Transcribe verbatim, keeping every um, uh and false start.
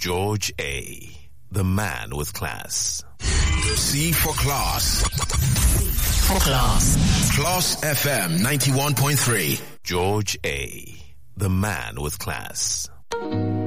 George A., the man with class. C for class. For class. Class F M ninety-one point three. George A., the man with class.